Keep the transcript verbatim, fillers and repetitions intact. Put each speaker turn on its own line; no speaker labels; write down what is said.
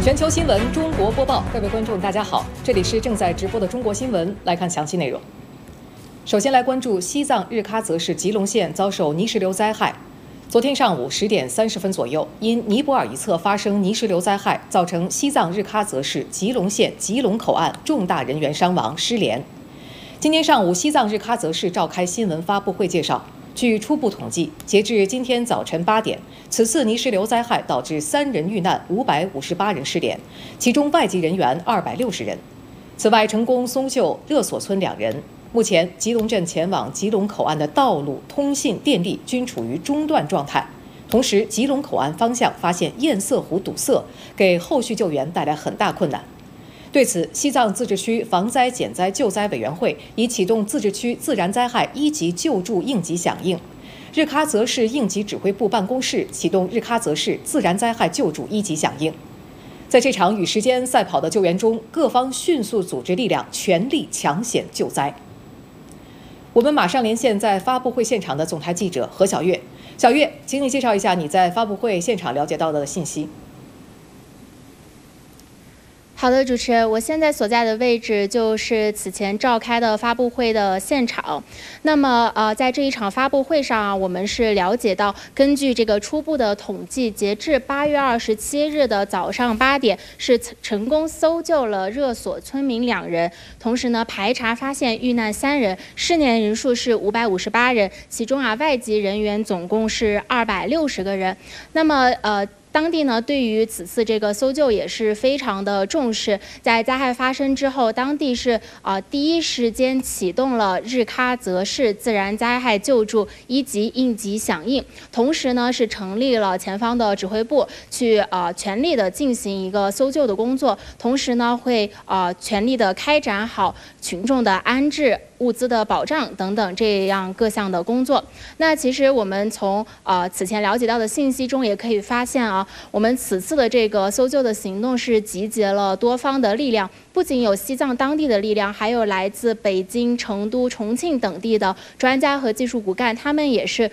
全球新闻中国播报，各位观众大家好，这里是正在直播的中国新闻，来看详细内容。首先来关注西藏日喀则市吉隆县遭受泥石流灾害。昨天上午十点三十分左右，因尼泊尔一侧发生泥石流灾害，造成西藏日喀则市吉隆县吉隆口岸重大人员伤亡失联。今天上午，西藏日喀则市召开新闻发布会介绍，据初步统计，截至今天早晨八点，此次泥石流灾害导致三人遇难，五百五十八人失联，其中外籍人员二百六十人。此外，成功搜救勒索村两人。目前，吉隆镇前往吉隆口岸的道路、通信、电力均处于中断状态。同时，吉隆口岸方向发现堰塞湖堵塞，给后续救援带来很大困难。对此，西藏自治区防灾减灾救灾委员会已启动自治区自然灾害一级救助应急响应。日喀则市应急指挥部办公室启动日喀则市自然灾害救助一级响应。在这场与时间赛跑的救援中，各方迅速组织力量，全力抢险救灾。我们马上连线在发布会现场的总台记者何小月。小月，请你介绍一下你在发布会现场了解到的信息。
好的，主持人，我现在所在的位置就是此前召开的发布会的现场。那么，呃，在这一场发布会上啊，我们是了解到，根据这个初步的统计，截至八月二十七日的早上八点，是成功搜救了热索村民两人，同时呢，排查发现遇难三人，失联人数是五百五十八人，其中啊，外籍人员总共是二百六十个人。那么，呃。当地呢，对于此次这个搜救也是非常的重视。在灾害发生之后，当地是啊、呃、第一时间启动了日喀则市自然灾害救助一级应急响应，同时呢是成立了前方的指挥部，去啊、呃、全力的进行一个搜救的工作，同时呢会啊、呃、全力的开展好群众的安置、物资的保障等等这样各项的工作。那其实我们从呃此前了解到的信息中也可以发现啊，我们此次的这个搜救的行动是集结了多方的力量，不仅有西藏当地的力量，还有来自北京、成都、重庆等地的专家和技术骨干，他们也是